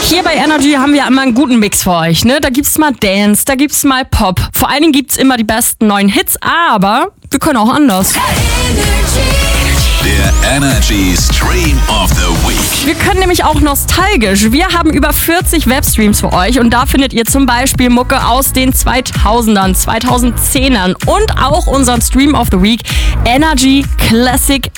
Hier bei Energy haben wir immer einen guten Mix für euch, ne? Da gibt's mal Dance, da gibt's mal Pop. Vor allen Dingen gibt's immer die besten neuen Hits, aber wir können auch anders. Der Energy Stream of the Week. Wir können nämlich auch nostalgisch. Wir haben über 40 Webstreams für euch und da findet ihr zum Beispiel Mucke aus den 2000ern, 2010ern und auch unseren Stream of the Week Energy Classic